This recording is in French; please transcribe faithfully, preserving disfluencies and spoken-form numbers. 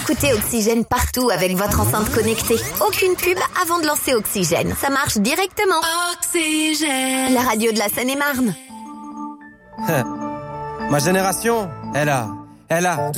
Écoutez Oxygène partout avec votre enceinte connectée. Aucune pub avant de lancer Oxygène. Ça marche directement. Oxygène. La radio de la Seine-et-Marne. Ma génération, elle a, elle a